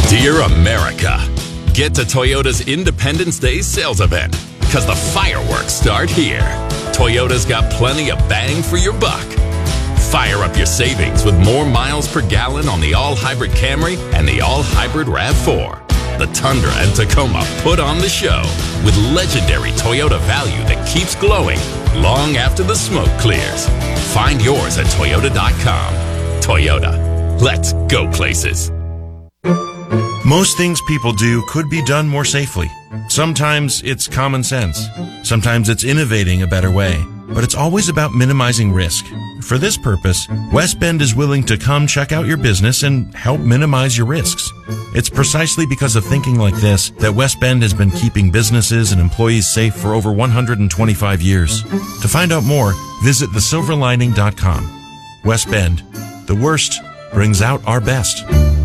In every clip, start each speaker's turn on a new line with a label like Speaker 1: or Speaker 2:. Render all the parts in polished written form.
Speaker 1: Dear America, get to Toyota's Independence Day sales event because the fireworks start here. Toyota's got plenty of bang for your buck. Fire up your savings with more miles per gallon on the all-hybrid Camry and the all-hybrid RAV4. The Tundra and Tacoma put on the show with legendary Toyota value that keeps glowing long after the smoke clears. Find yours at Toyota.com. Toyota, let's go places.
Speaker 2: Most things people do could be done more safely. Sometimes it's common sense. Sometimes it's innovating a better way. But it's always about minimizing risk. For this purpose, West Bend is willing to come check out your business and help minimize your risks. It's precisely because of thinking like this that West Bend has been keeping businesses and employees safe for over 125 years. To find out more, visit thesilverlining.com. West Bend, the worst brings out our best.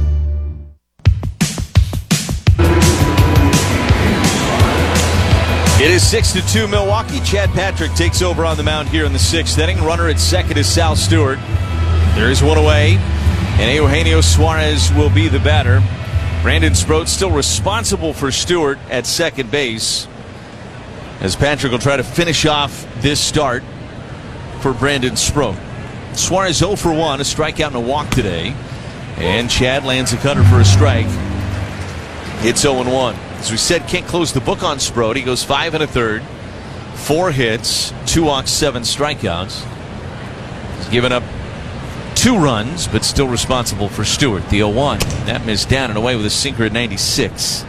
Speaker 3: It is 6-2 Milwaukee. Chad Patrick takes over on the mound here in the sixth inning. Runner at second is Sal Stewart. There is one away, and Eugenio Suarez will be the batter. Brandon Sproat still responsible for Stewart at second base, as Patrick will try to finish off this start for Brandon Sproat. Suarez 0 for 1, a strikeout and a walk today, and Chad lands a cutter for a strike. It's 0-1. As we said, can't close the book on Sproat. He goes 5 1/3, 4 hits, 2 walks, 7 strikeouts. He's given up 2 runs, but still responsible for Stewart. The 0-1. That missed down and away with a sinker at 96.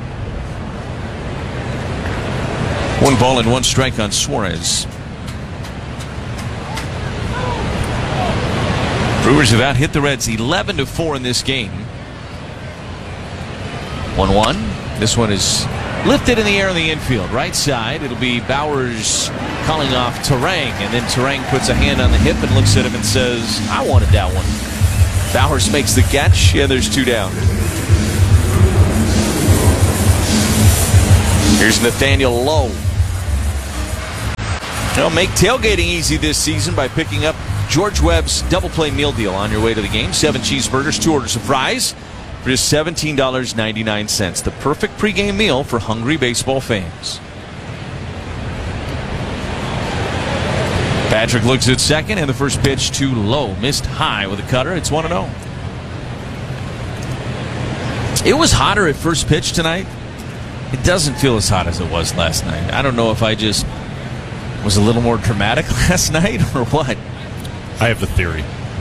Speaker 3: 1 ball and 1 strike on Suarez. Brewers have out hit the Reds 11-4 in this game. 1-1. This one is lifted in the air in the infield. Right side. It'll be Bowers calling off Terang. And then Terang puts a hand on the hip and looks at him and says, I wanted that one. Bowers makes the catch. Yeah, there's 2 down. Here's Nathaniel Lowe. They'll make tailgating easy this season by picking up George Webb's double play meal deal on your way to the game. 7 cheeseburgers, 2 orders of fries. For just $17.99. The perfect pregame meal for hungry baseball fans. Patrick looks at second, and the first pitch too low. Missed high with a cutter. It's 1-0. It was hotter at first pitch tonight. It doesn't feel as hot as it was last night. I don't know if I just was a little more dramatic last night or what.
Speaker 4: I have the theory.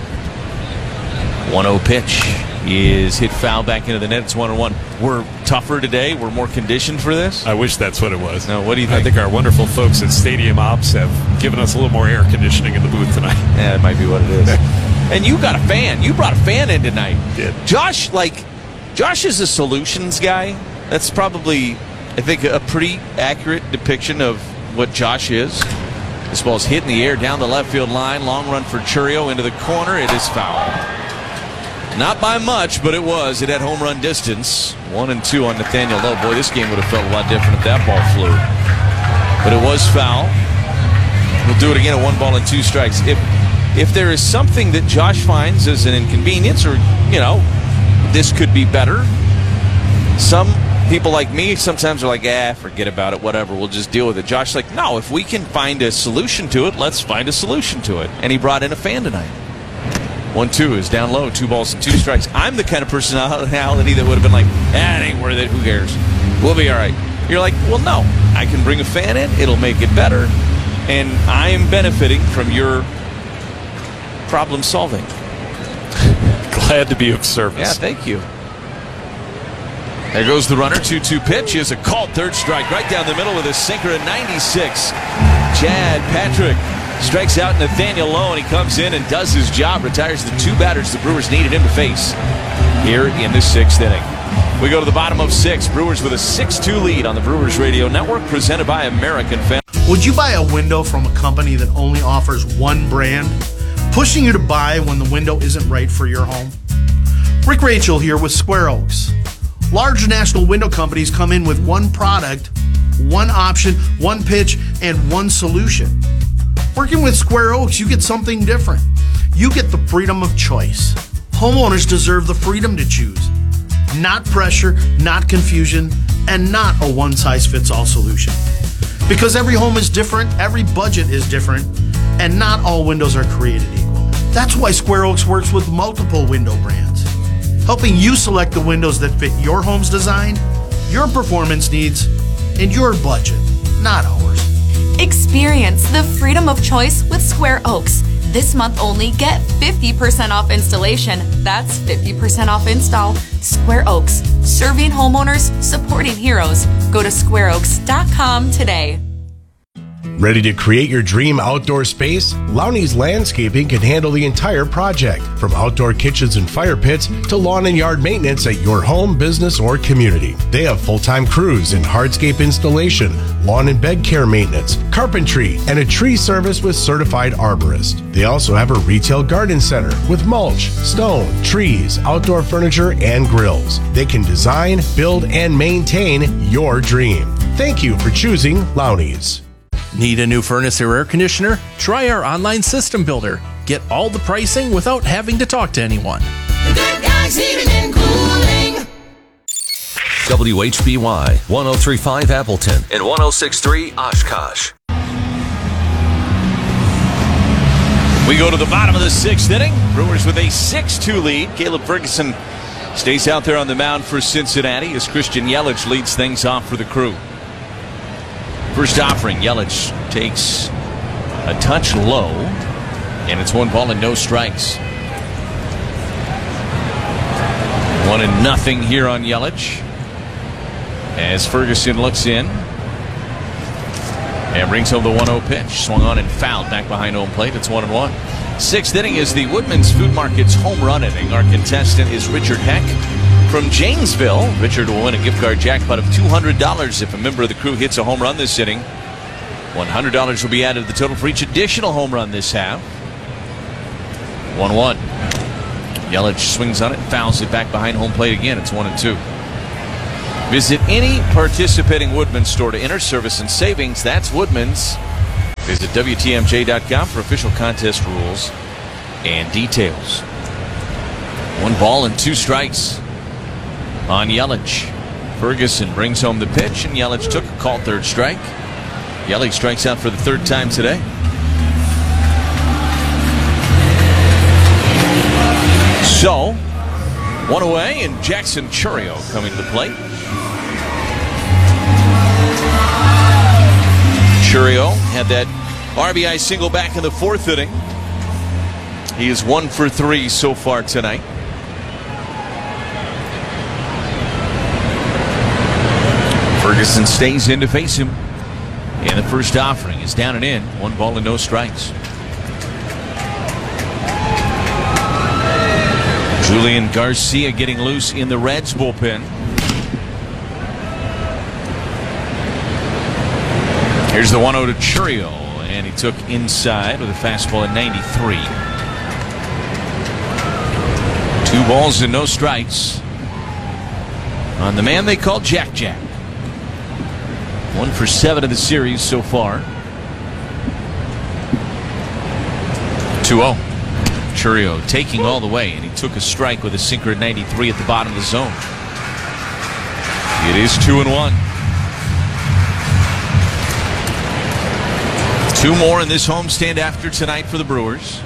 Speaker 3: 1-0 pitch is hit foul back into the net. It's 1-1. We're tougher today. We're more conditioned for this.
Speaker 4: I wish that's what it was.
Speaker 3: No, what do you think?
Speaker 4: I think our wonderful folks at Stadium Ops have given us a little more air conditioning in the booth tonight.
Speaker 3: Yeah, that might be what it is. And you got a fan. You brought a fan in tonight.
Speaker 4: Did.
Speaker 3: Josh is a solutions guy. That's probably, I think, a pretty accurate depiction of what Josh is. This ball's hit in the air down the left field line. Long run for Churio into the corner. It is foul. Not by much, but it was. It had home run distance. 1-2 on Nathaniel Lowe. Boy, this game would have felt a lot different if that ball flew. But it was foul. We'll do it again at 1 ball and 2 strikes. If there is something that Josh finds as an inconvenience, or, this could be better, some people like me sometimes are like, forget about it, whatever, we'll just deal with it. Josh's like, no, if we can find a solution to it, let's find a solution to it. And he brought in a fan tonight. 1-2 is down low, 2 balls and 2 strikes. I'm the kind of personality that would have been like, it ain't worth it, who cares? We'll be all right. You're like, well, no, I can bring a fan in, it'll make it better, and I am benefiting from your problem solving.
Speaker 4: Glad to be of service.
Speaker 3: Yeah, thank you. There goes the runner, 2-2 pitch. Is a called third strike right down the middle with a sinker at 96. Chad Patrick strikes out Nathaniel Lowe, and he comes in and does his job, retires the 2 batters the Brewers needed him to face here in the 6th inning. We go to the bottom of 6. Brewers with a 6-2 lead on the Brewers Radio Network, presented by American Fan.
Speaker 5: Would you buy a window from a company that only offers one brand, pushing you to buy when the window isn't right for your home? Rick Rachel here with Square Oaks. Large national window companies come in with one product, one option, one pitch, and one solution. Working with Square Oaks, you get something different. You get the freedom of choice. Homeowners deserve the freedom to choose. not pressure, not confusion, and not a one-size-fits-all solution. Because every home is different, every budget is different, and not all windows are created equal. That's why Square Oaks works with multiple window brands, helping you select the windows that fit your home's design, your performance needs, and your budget, not ours.
Speaker 6: Experience the freedom of choice with Square Oaks. This month only, get 50% off installation. That's 50% off install. Square Oaks, serving homeowners, supporting heroes. Go to squareoaks.com today.
Speaker 7: Ready to create your dream outdoor space? Lowney's Landscaping can handle the entire project, from outdoor kitchens and fire pits to lawn and yard maintenance at your home, business, or community. They have full-time crews in hardscape installation, lawn and bed care maintenance, carpentry, and a tree service with certified arborist. They also have a retail garden center with mulch, stone, trees, outdoor furniture, and grills. They can design, build, and maintain your dream. Thank you for choosing Lowney's.
Speaker 8: Need a new furnace or air conditioner? Try our online system builder. Get all the pricing without having to talk to anyone.
Speaker 9: The Good Guys Heating and Cooling.
Speaker 10: WHBY 103.5 Appleton and 106.3 Oshkosh.
Speaker 3: We go to the bottom of the sixth inning. Brewers with a 6-2 lead. Caleb Ferguson stays out there on the mound for Cincinnati as Christian Yelich leads things off for the Crew. First offering, Yelich takes a touch low, and it's 1 ball and no strikes. 1-0 here on Yelich as Ferguson looks in and brings home the 1-0 pitch. Swung on and fouled back behind home plate. It's 1-1. Sixth inning is the Woodman's Food Market's home run inning. Our contestant is Richard Heck from Janesville. Richard will win a gift card jackpot of $200 if a member of the Crew hits a home run this inning. $100 will be added to the total for each additional home run this half. 1-1. Yelich swings on it, fouls it back behind home plate again. It's 1-2. Visit any participating Woodman's store to enter service and savings. That's Woodman's. Visit WTMJ.com for official contest rules and details. 1 ball and 2 strikes on Yelich. Ferguson brings home the pitch, and Yelich took a called third strike. Yelich strikes out for the third time today. So, 1 away, and Jackson Chourio coming to the plate. Chourio had that RBI single back in the 4th inning. He is 1 for 3 so far tonight. Ferguson stays in to face him. And the first offering is down and in. 1 ball and no strikes. Julian Garcia getting loose in the Reds bullpen. Here's the 1-0 to Chourio, and he took inside with a fastball at 93. 2 balls and no strikes on the man they call Jack Jack. 1 for 7 of the series so far. 2-0. Chourio taking all the way, and he took a strike with a sinker at 93 at the bottom of the zone. It is 2-1. 2 more in this homestand after tonight for the Brewers.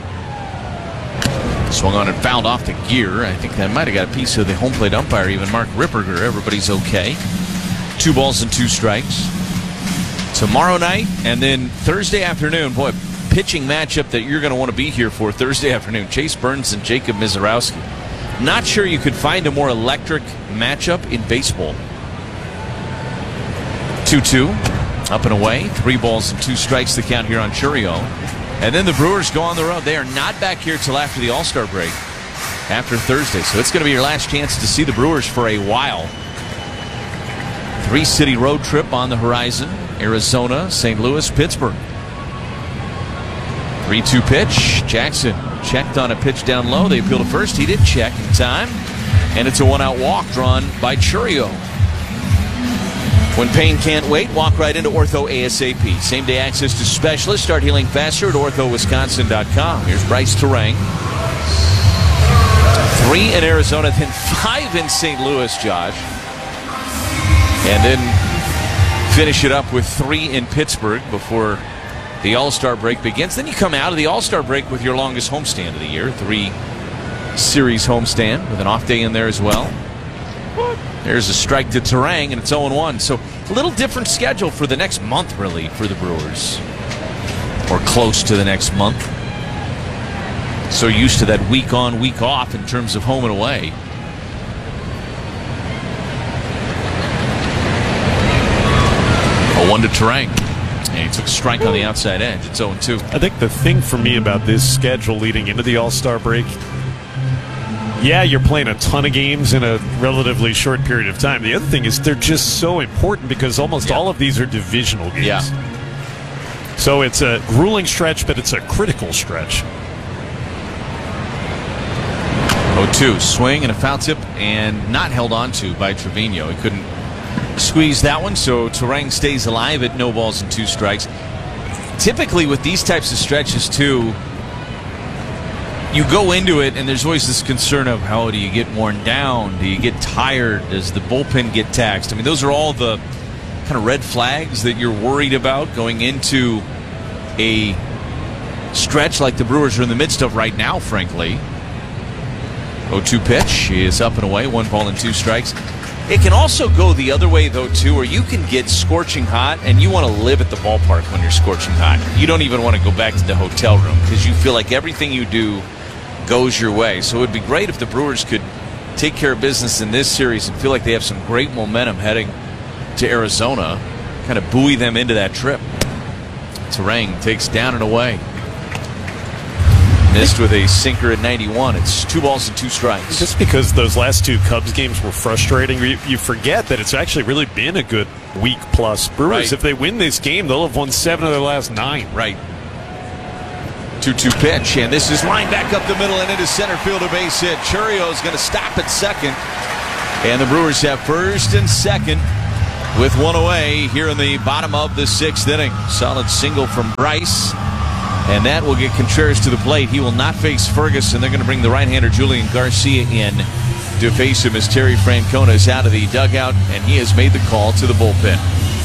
Speaker 3: Swung on and fouled off the gear. I think that might have got a piece of the home plate umpire, even Mark Ripperger. Everybody's okay. 2 balls and 2 strikes. Tomorrow night and then Thursday afternoon. Boy, pitching matchup that you're going to want to be here for Thursday afternoon. Chase Burns and Jacob Mizorowski. Not sure you could find a more electric matchup in baseball. 2-2. Up and away. 3 balls and 2 strikes the count here on Chourio. And then the Brewers go on the road. They are not back here till after the All-Star break. After Thursday. So it's going to be your last chance to see the Brewers for a while. 3-city road trip on the horizon. Arizona, St. Louis, Pittsburgh. 3-2 pitch. Jackson checked on a pitch down low. They appeal to first. He didn't check in time. And it's a 1-out walk drawn by Chourio. When pain can't wait, walk right into Ortho ASAP. Same-day access to specialists. Start healing faster at orthowisconsin.com. Here's Bryce Terang. 3 in Arizona, then 5 in St. Louis, Josh. And then finish it up with 3 in Pittsburgh before the All-Star break begins. Then you come out of the All-Star break with your longest homestand of the year, 3-series homestand with an off day in there as well. There's a strike to Turang, and it's 0-1. So a little different schedule for the next month, really, for the Brewers. Or close to the next month. So used to that week on, week off in terms of home and away. A 1 to Turang. And he took a strike on the outside edge. It's 0-2.
Speaker 4: I think the thing for me about this schedule leading into the All-Star break, yeah, you're playing a ton of games in a relatively short period of time. The other thing is they're just so important because almost all of these are divisional games.
Speaker 3: Yeah.
Speaker 4: So it's a grueling stretch, but it's a critical stretch.
Speaker 3: 0-2, swing and a foul tip, and not held on to by Trevino. He couldn't squeeze that one, so Turang stays alive at no balls and 2 strikes. Typically with these types of stretches, too, you go into it, and there's always this concern of how do you get worn down? Do you get tired? Does the bullpen get taxed? I mean, those are all the kind of red flags that you're worried about going into a stretch like the Brewers are in the midst of right now, frankly. 0-2 pitch. He is up and away. 1 ball and 2 strikes. It can also go the other way, though, too, where you can get scorching hot, and you want to live at the ballpark when you're scorching hot. You don't even want to go back to the hotel room because you feel like everything you do goes your way. So it would be great if the Brewers could take care of business in this series and feel like they have some great momentum heading to Arizona, kind of buoy them into that trip. Turang takes down and away. Missed with a sinker at 91. It's 2 balls and 2 strikes.
Speaker 4: Just because those last 2 Cubs games were frustrating, you forget that it's actually really been a good week plus. Brewers,
Speaker 3: right.
Speaker 4: If they win this game, they'll have won 7 of their last 9.
Speaker 3: Right. 2-2 pitch, and this is lined back up the middle and into center field, a base hit. Churrio is going to stop at second, and the Brewers have first and second with 1 away here in the bottom of the 6th inning. Solid single from Bryce. And that will get Contreras to the plate. He will not face Ferguson. They're going to bring the right-hander Julian Garcia in to face him as Terry Francona is out of the dugout, and he has made the call to the bullpen.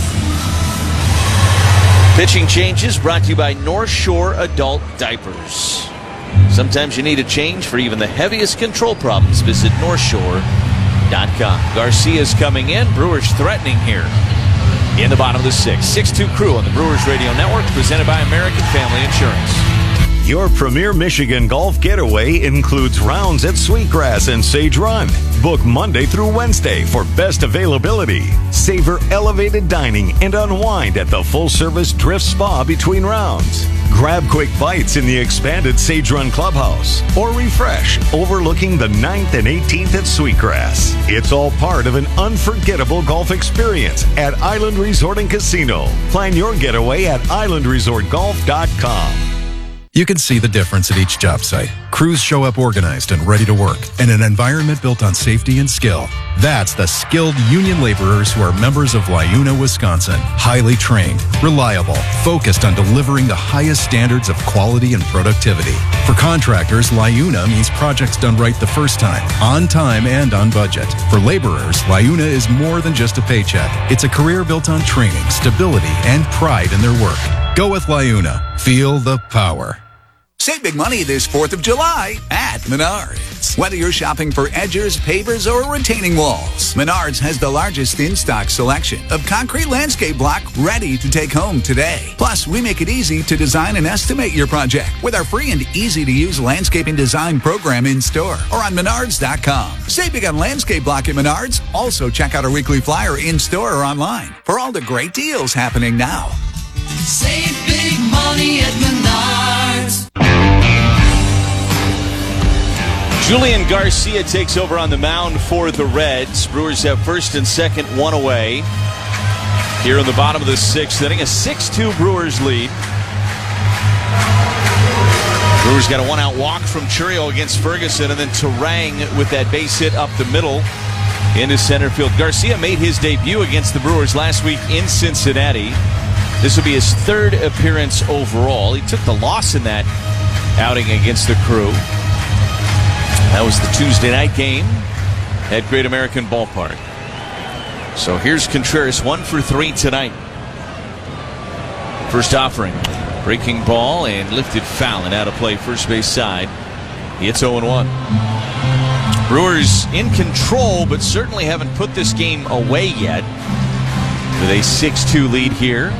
Speaker 3: Pitching changes brought to you by North Shore Adult Diapers. Sometimes you need a change for even the heaviest control problems. Visit NorthShore.com. Garcia's coming in. Brewers threatening here in the bottom of the 6th. 6-2 Crew on the Brewers Radio Network, presented by American Family Insurance.
Speaker 11: Your premier Michigan golf getaway includes rounds at Sweetgrass and Sage Run. Book Monday through Wednesday for best availability. Savor elevated dining and unwind at the full-service Drift Spa between rounds. Grab quick bites in the expanded Sage Run Clubhouse or refresh overlooking the 9th and 18th at Sweetgrass. It's all part of an unforgettable golf experience at Island Resort and Casino. Plan your getaway at islandresortgolf.com.
Speaker 12: You can see the difference at each job site. Crews show up organized and ready to work in an environment built on safety and skill. That's the skilled union laborers who are members of LiUNA, Wisconsin. Highly trained, reliable, focused on delivering the highest standards of quality and productivity. For contractors, LiUNA means projects done right the first time, on time and on budget. For laborers, LiUNA is more than just a paycheck. It's a career built on training, stability, and pride in their work. Go with LiUNA. Feel the power.
Speaker 13: Save big money this 4th of July at Menards. Whether you're shopping for edgers, pavers, or retaining walls, Menards has the largest in-stock selection of concrete landscape block ready to take home today. Plus, we make it easy to design and estimate your project with our free and easy-to-use landscaping design program in-store or on Menards.com. Save big on landscape block at Menards. Also, check out our weekly flyer in-store or online for all the great deals happening now.
Speaker 9: Save big money at Menards.
Speaker 3: Julian Garcia takes over on the mound for the Reds. Brewers have first and second, 1 away. Here in the bottom of the 6th inning, a 6-2 Brewers lead. Brewers got a 1-out walk from Churrio against Ferguson, and then Turang with that base hit up the middle into center field. Garcia made his debut against the Brewers last week in Cincinnati. This will be his 3rd appearance overall. He took the loss in that outing against the Crew. That was the Tuesday night game at Great American Ballpark. So here's Contreras, 1 for 3 tonight. First offering, breaking ball and lifted foul and out of play, first base side. It's 0-1. Brewers in control, but certainly haven't put this game away yet. With a 6-2 lead here.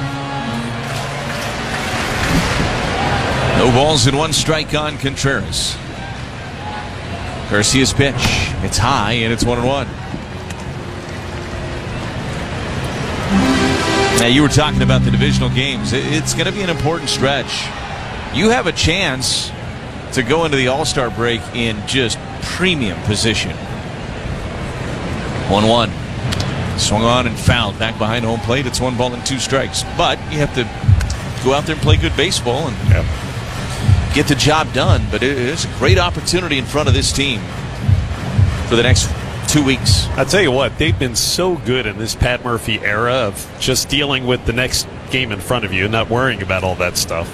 Speaker 3: No balls and 1 strike on Contreras. Garcia's pitch. It's high and it's 1-1. Now, you were talking about the divisional games. It's going to be an important stretch. You have a chance to go into the All-Star break in just premium position. 1-1. Swung on and fouled back behind home plate. It's 1 ball and 2 strikes. But you have to go out there and play good baseball and get the job done. But it is a great opportunity in front of this team for the next 2 weeks.
Speaker 4: I'll tell you what, they've been so good in this Pat Murphy era of just dealing with the next game in front of you and not worrying about all that stuff.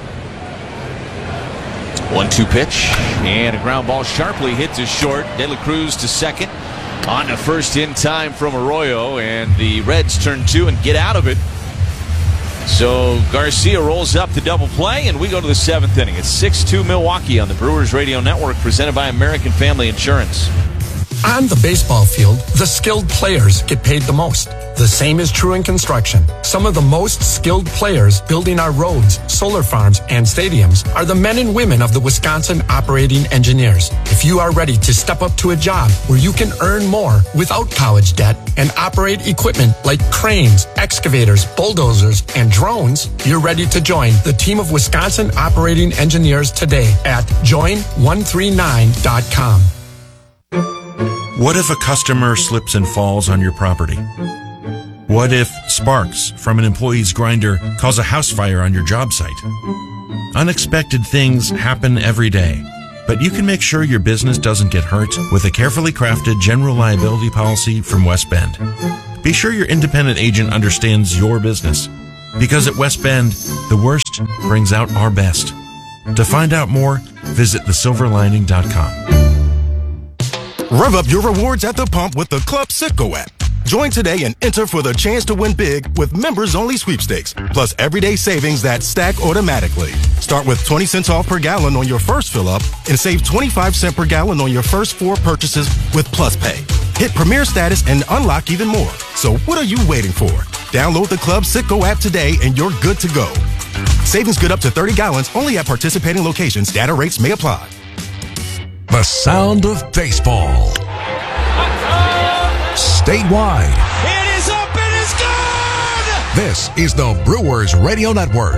Speaker 3: 1-2 pitch and a ground ball sharply hit to short. De La Cruz to second. On to first in time from Arroyo, and the Reds turn 2 and get out of it. So Garcia rolls up the double play, and we go to the 7th inning. It's 6-2 Milwaukee on the Brewers Radio Network, presented by American Family Insurance.
Speaker 14: On the baseball field, the skilled players get paid the most. The same is true in construction. Some of the most skilled players building our roads, solar farms, and stadiums are the men and women of the Wisconsin Operating Engineers. If you are ready to step up to a job where you can earn more without college debt and operate equipment like cranes, excavators, bulldozers, and drones, you're ready to join the team of Wisconsin Operating Engineers today at join139.com.
Speaker 2: What if a customer slips and falls on your property? What if sparks from an employee's grinder cause a house fire on your job site? Unexpected things happen every day, but you can make sure your business doesn't get hurt with a carefully crafted general liability policy from West Bend. Be sure your independent agent understands your business, because at West Bend, the worst brings out our best. To find out more, visit thesilverlining.com.
Speaker 15: Rev up your rewards at the pump with the Club Citgo app. Join today and enter for the chance to win big with members-only sweepstakes, plus everyday savings that stack automatically. Start with 20 cents off per gallon on your first fill-up and save 25 cents per gallon on your first 4 purchases with Plus Pay. Hit Premier status and unlock even more. So what are you waiting for? Download the Club Citgo app today and you're good to go. Savings good up to 30 gallons only at participating locations. Data rates may apply.
Speaker 16: The sound of baseball. Statewide.
Speaker 9: It is up, it is good!
Speaker 16: This is the Brewers Radio Network.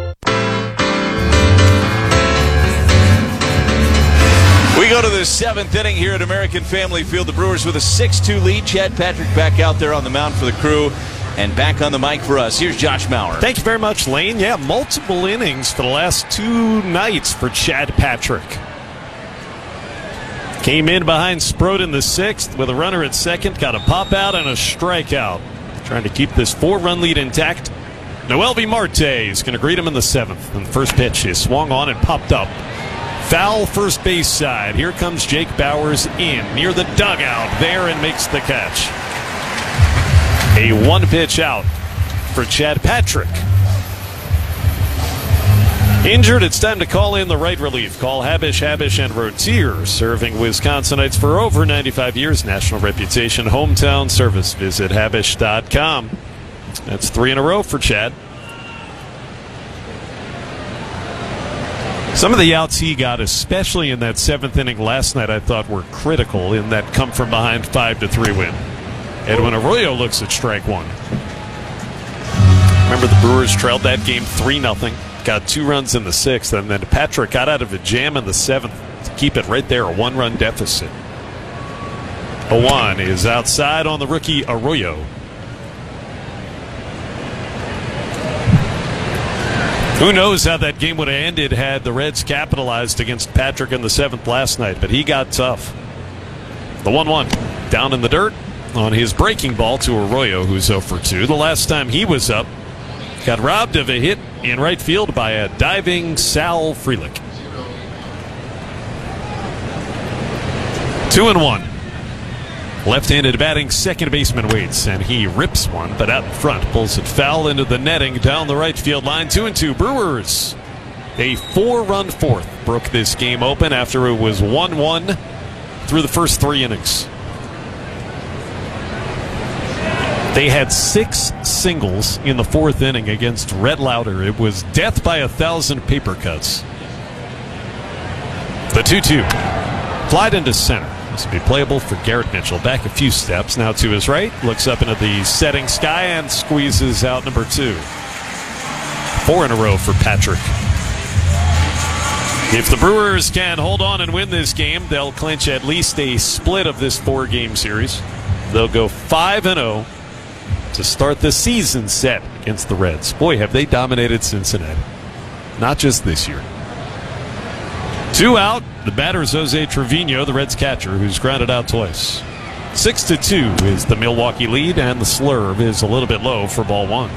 Speaker 3: We go to the 7th inning here at American Family Field. The Brewers with a 6-2 lead. Chad Patrick back out there on the mound for the Crew. And back on the mic for us, here's Josh Maurer.
Speaker 4: Thank you very much, Lane. Yeah, multiple innings for the last 2 nights for Chad Patrick. Came in behind Sprott in the 6th with a runner at second. Got a pop out and a strikeout. Trying to keep this 4-run lead intact. Noelvi Marte is going to greet him in the 7th. And the first pitch is swung on and popped up. Foul first base side. Here comes Jake Bauers in near the dugout there and makes the catch. A 1-pitch out for Chad Patrick. Injured, it's time to call in the right relief. Call Habish, and Rotier, serving Wisconsinites for over 95 years. National reputation, hometown service. Visit Habish.com. That's 3 in a row for Chad. Some of the outs he got, especially in that 7th inning last night, I thought were critical in that come from behind 5-3 win. Edwin Arroyo looks at strike 1. Remember, the Brewers trailed that game 3-0. Got 2 runs in the 6th, and then Patrick got out of a jam in the 7th to keep it right there, a 1-run deficit. 0-1 is outside on the rookie Arroyo. Who knows how that game would have ended had the Reds capitalized against Patrick in the 7th last night, but he got tough. The 1-1 down in the dirt on his breaking ball to Arroyo, who's 0 for 2. The last time he was up, got robbed of a hit in right field by a diving Sal Frelick. 2-1. Left-handed batting, second baseman waits, and he rips one, but out in front, pulls it foul into the netting down the right field line. 2-2. Brewers, a 4-run fourth, broke this game open after it was 1-1 through the first 3 innings. They had 6 singles in the 4th inning against Rhett Lauder. It was death by 1,000 paper cuts. The 2-2. Flied into center. This will be playable for Garrett Mitchell. Back a few steps, now to his right. Looks up into the setting sky and squeezes out number 2. 4 in a row for Patrick. If the Brewers can hold on and win this game, they'll clinch at least a split of this 4-game series. They'll go 5-0 to start the season set against the Reds. Boy, have they dominated Cincinnati. Not just this year. 2 out. The batter is Jose Trevino, the Reds catcher, who's grounded out twice. 6-2 is the Milwaukee lead, and the slurve is a little bit low for ball 1.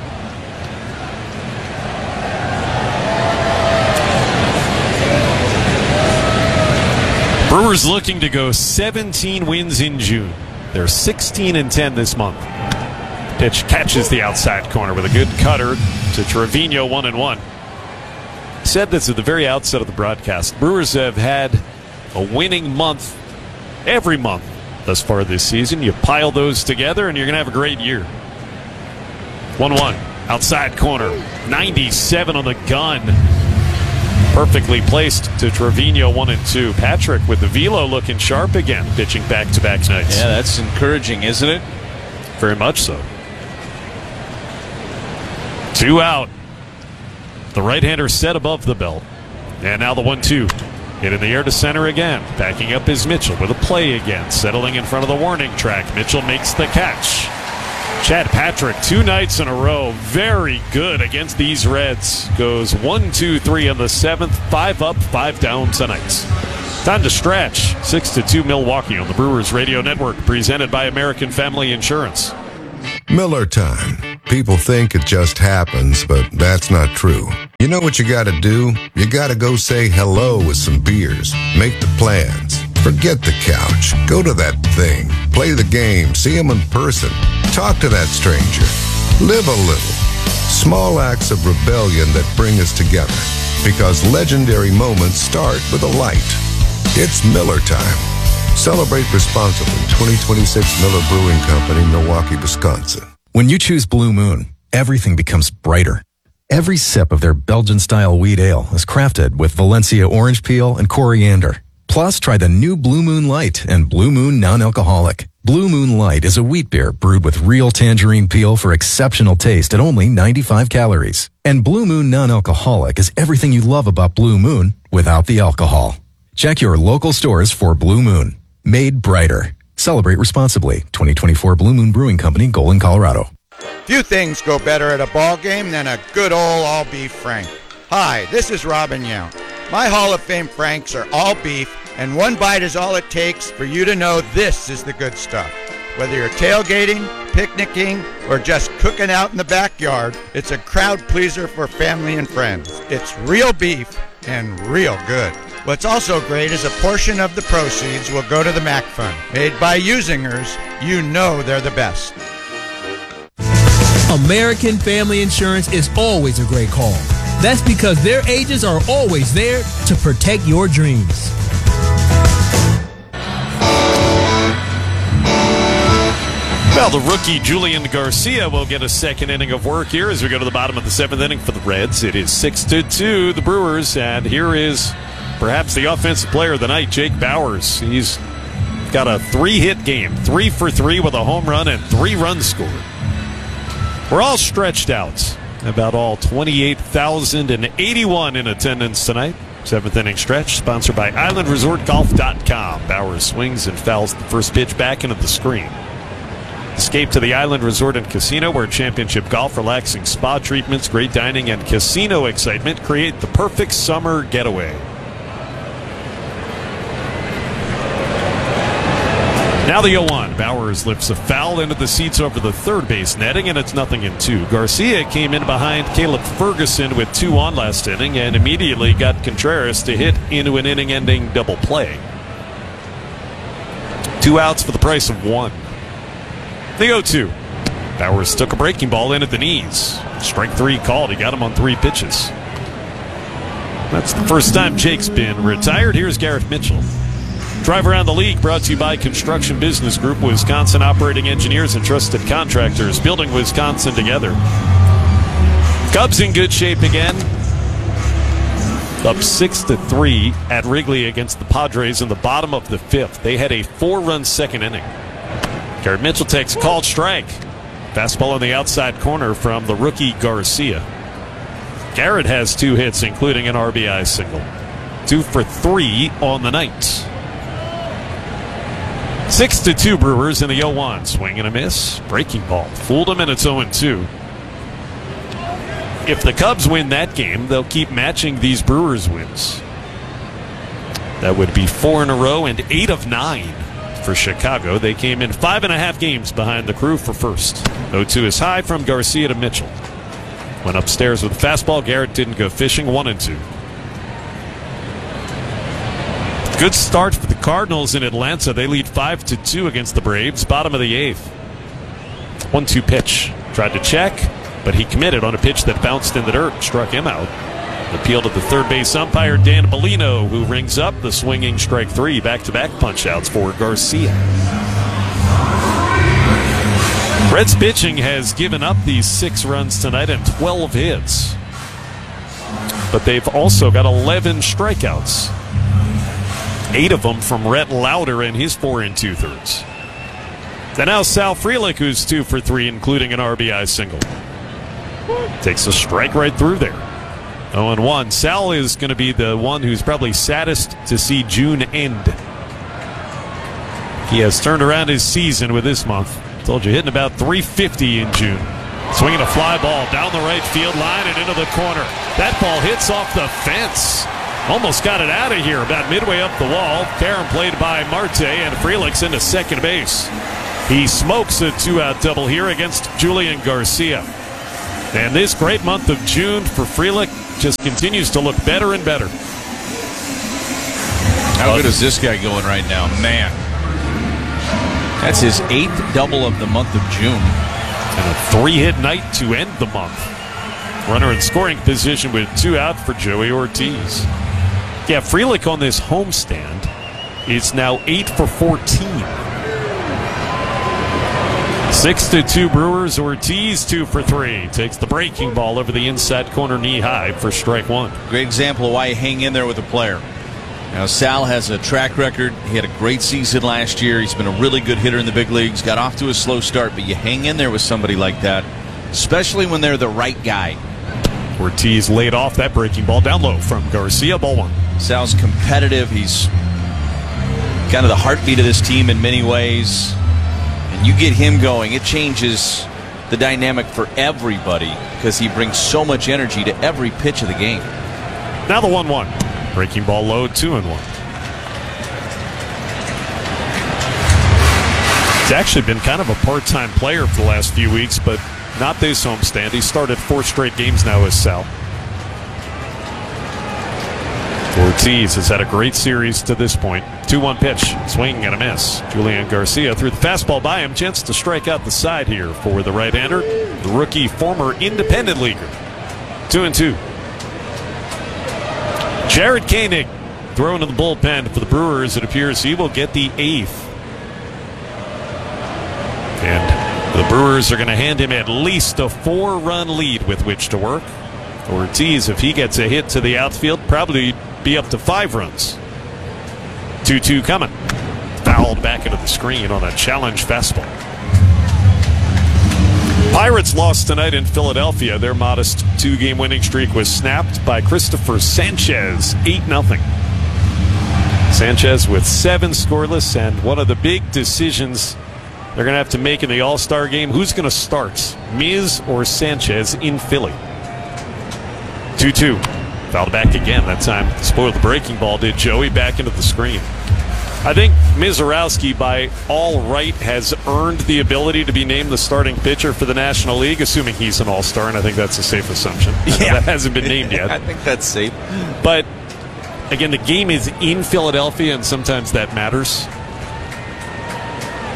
Speaker 4: Brewers looking to go 17 wins in June. They're 16-10 this month. Pitch catches the outside corner with a good cutter to Trevino, 1-1. Said this at the very outset of the broadcast. Brewers have had a winning month every month thus far this season. You pile those together and you're going to have a great year. 1-1. Outside corner. 97 on the gun. Perfectly placed to Trevino, 1-2. Patrick with the velo looking sharp again, pitching back-to-back nights.
Speaker 3: Yeah, that's encouraging, isn't it?
Speaker 4: Very much so. 2 out. The right-hander set above the belt. And now the 1-2. Hit in the air to center again. Backing up is Mitchell with a play again. Settling in front of the warning track. Mitchell makes the catch. Chad Patrick, 2 nights in a row. Very good against these Reds. Goes 1-2-3 in the 7th. 5 up, 5 down tonight. Time to stretch. 6-2 Milwaukee on the Brewers Radio Network. Presented by American Family Insurance.
Speaker 17: Miller time. People think it just happens, but that's not true. You know what you gotta do? You gotta go say hello with some beers. Make the plans. Forget the couch. Go to that thing. Play the game. See them in person. Talk to that stranger. Live a little. Small acts of rebellion that bring us together. Because legendary moments start with a light. It's Miller time. Celebrate responsibly. 2026 Miller Brewing Company, Milwaukee, Wisconsin.
Speaker 12: When you choose Blue Moon, everything becomes brighter. Every sip of their Belgian-style wheat ale is crafted with Valencia orange peel and coriander. Plus, try the new Blue Moon Light and Blue Moon Non-Alcoholic. Blue Moon Light is a wheat beer brewed with real tangerine peel for exceptional taste at only 95 calories. And Blue Moon Non-Alcoholic is everything you love about Blue Moon without the alcohol. Check your local stores for Blue Moon. Made brighter. Celebrate responsibly. 2024 Blue Moon Brewing Company, Golden, Colorado.
Speaker 18: Few things go better at a ball game than a good old all-beef Frank. Hi, this is Robin Yount. My Hall of Fame Franks are all beef, and one bite is all it takes for you to know this is the good stuff. Whether you're tailgating, picnicking, or just cooking out in the backyard, it's a crowd pleaser for family and friends. It's real beef and real good. What's also great is a portion of the proceeds will go to the MAC Fund. Made by Usingers, you know they're the best.
Speaker 19: American Family Insurance is always a great call. That's because their agents are always there to protect your dreams.
Speaker 4: Well, the rookie Julian Garcia will get a second inning of work here as we go to the bottom of the 7th inning for the Reds. It is 6-2, the Brewers, and here is perhaps the offensive player of the night, Jake Bauers. He's got a 3-hit game, 3 for 3 with a home run and 3 runs scored. We're all stretched out. About all 28,081 in attendance tonight. 7th inning stretch, sponsored by IslandResortGolf.com. Bauers swings and fouls the first pitch back into the screen. Escape to the Island Resort and Casino, where championship golf, relaxing spa treatments, great dining, and casino excitement create the perfect summer getaway. Now the 0-1. Bauers lifts a foul into the seats over the third base netting, and it's 0-2. Garcia came in behind Caleb Ferguson with 2 on last inning and immediately got Contreras to hit into an inning-ending double play. 2 outs for the price of 1. The 0-2. Bowers took a breaking ball in at the knees. Strike 3 called. He got him on 3 pitches. That's the first time Jake's been retired. Here's Garrett Mitchell. Drive Around the League brought to you by Construction Business Group, Wisconsin operating engineers and trusted contractors, building Wisconsin together. Cubs in good shape again. Up 6-3 at Wrigley against the Padres in the bottom of the 5th. They had a 4-run second inning. Garrett Mitchell takes a called strike. Fastball on the outside corner from the rookie Garcia. Garrett has 2 hits, including an RBI single. 2 for 3 on the night. 6-2 Brewers in the 0-1. Swing and a miss. Breaking ball. Fooled him, and it's 0-2. If the Cubs win that game, they'll keep matching these Brewers wins. That would be 4 in a row and 8 of 9 for Chicago. They came in 5.5 games behind the Crew for first. 0-2 is high from Garcia to Mitchell. Went upstairs with a fastball. Garrett didn't go fishing. 1-2. Good start for the Cardinals in Atlanta. They lead 5-2 against the Braves. Bottom of the 8th. 1-2 pitch. Tried to check, but he committed on a pitch that bounced in the dirt, struck him out. Appeal to the third base umpire, Dan Bellino, who rings up the swinging strike 3. Back-to-back punch-outs for Garcia. Reds pitching has given up these 6 runs tonight and 12 hits. But they've also got 11 strikeouts. 8 of them from Rhett Lauder in his 4 2/3. Then now Sal Frelick, who's 2 for 3, including an RBI single. Takes a strike right through there. 0-1. Sal is going to be the one who's probably saddest to see June end. He has turned around his season with this month. Told you, hitting about 350 in June. Swinging a fly ball down the right field line and into the corner. That ball hits off the fence. Almost got it out of here about midway up the wall. Karen played by Marte, and Frelick's into second base. He smokes a 2-out double here against Julian Garcia. And this great month of June for Frelick just continues to look better and better.
Speaker 3: How good is this guy going right now? Man. That's his 8th double of the month of June.
Speaker 4: And a 3-hit night to end the month. Runner in scoring position with 2 out for Joey Ortiz. Yeah, Frelick on this homestand is now 8 for 14. 6-2 Brewers. Ortiz 2 for 3. Takes the breaking ball over the inside corner knee high for strike 1.
Speaker 3: Great example of why you hang in there with a player. Now, Sal has a track record. He had a great season last year. He's been a really good hitter in the big leagues. Got off to a slow start, but you hang in there with somebody like that, especially when they're the right guy.
Speaker 4: Ortiz laid off that breaking ball down low from Garcia. Ball 1.
Speaker 3: Sal's competitive. He's kind of the heartbeat of this team in many ways. And you get him going, it changes the dynamic for everybody because he brings so much energy to every pitch of the game.
Speaker 4: Now the 1-1. Breaking ball low, 2-1. He's actually been kind of a part-time player for the last few weeks, but not this homestand. He started 4 straight games now as Sal. Ortiz has had a great series to this point. 2-1 pitch, swing and a miss. Julian Garcia threw the fastball by him. Chance to strike out the side here for the right-hander. The rookie, former independent leaguer. 2-2. Jared Koenig thrown in the bullpen for the Brewers. It appears he will get the 8th. And the Brewers are going to hand him at least a 4-run lead with which to work. Ortiz, if he gets a hit to the outfield, probably be up to 5 runs. 2-2 coming. Fouled back into the screen on a challenge fastball. Pirates lost tonight in Philadelphia. Their modest 2-game winning streak was snapped by Christopher Sanchez, 8-0. Sanchez with 7 scoreless, and one of the big decisions they're going to have to make in the All-Star game, who's going to start, Miz or Sanchez in Philly? 2-2. Fouled back again. That time spoiled the breaking ball, did Joey, back into the screen. I think Mizorowski, by all right, has earned the ability to be named the starting pitcher for the National League, assuming he's an all-star, and I think that's a safe assumption. Yeah. That hasn't been named yet.
Speaker 3: I think that's safe.
Speaker 4: But, again, the game is in Philadelphia, and sometimes that matters.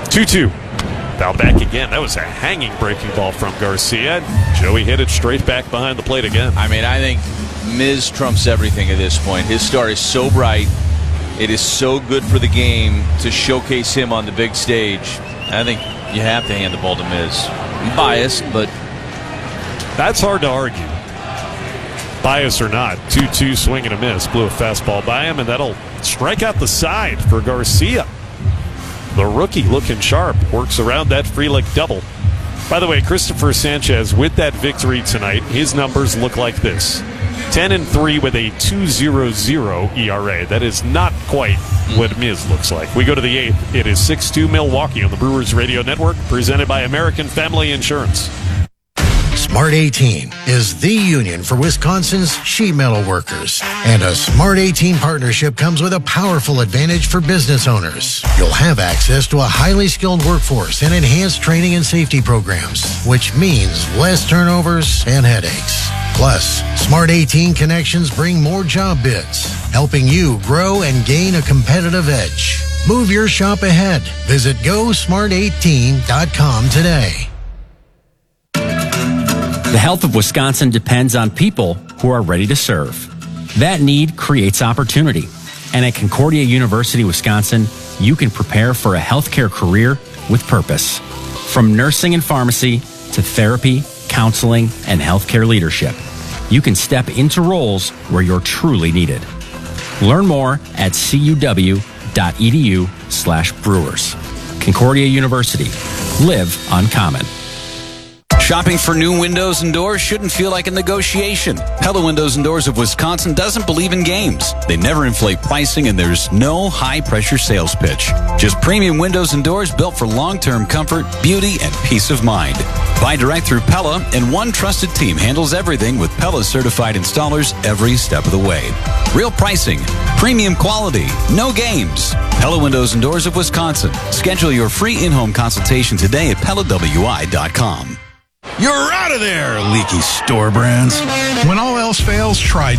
Speaker 4: 2-2. Foul back again. That was a hanging breaking ball from Garcia. Joey hit it straight back behind the plate again.
Speaker 3: I mean, I think Miz trumps everything at this point. His start is so bright. It is so good for the game to showcase him on the big stage. I think you have to hand the ball to Miz. I'm biased, but
Speaker 4: that's hard to argue. Bias or not, 2-2 swing and a miss. Blew a fastball by him, and that'll strike out the side for Garcia. The rookie looking sharp, works around that Frelick double. By the way, Christopher Sanchez, with that victory tonight, his numbers look like this. 10-3 with a 2.00 ERA. That is not quite what Miz looks like. We go to the 8th. It is 6-2 Milwaukee on the Brewers Radio Network, presented by American Family Insurance.
Speaker 20: Smart 18 is the union for Wisconsin's sheet metal workers. And a Smart 18 partnership comes with a powerful advantage for business owners. You'll have access to a highly skilled workforce and enhanced training and safety programs, which means less turnovers and headaches. Plus, Smart 18 connections bring more job bids, helping you grow and gain a competitive edge. Move your shop ahead. Visit GoSmart18.com today.
Speaker 21: The health of Wisconsin depends on people who are ready to serve. That need creates opportunity. And at Concordia University, Wisconsin, you can prepare for a healthcare career with purpose. From nursing and pharmacy to therapy, counseling, and healthcare leadership, you can step into roles where you're truly needed. Learn more at cuw.edu/brewers. Concordia University. Live uncommon.
Speaker 22: Shopping for new windows and doors shouldn't feel like a negotiation. Pella Windows and Doors of Wisconsin doesn't believe in games. They never inflate pricing, and there's no high-pressure sales pitch. Just premium windows and doors built for long-term comfort, beauty, and peace of mind. Buy direct through Pella, and one trusted team handles everything with Pella certified installers every step of the way. Real pricing, premium quality, no games. Pella Windows and Doors of Wisconsin. Schedule your free in-home consultation today at PellaWI.com.
Speaker 16: You're out of there, leaky store brands.
Speaker 7: When all else fails, try